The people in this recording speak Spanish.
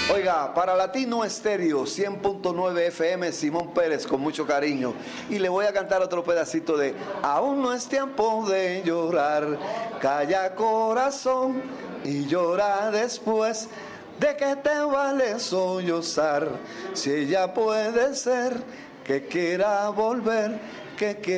Oiga, para Latino Estéreo 100.9 FM, Simón Pérez, con mucho cariño. Y le voy a cantar otro pedacito de Aún no es tiempo de llorar, calla corazón y llora después. ¿De qué te vale sollozar? Si ella puede ser que quiera volver, que quiera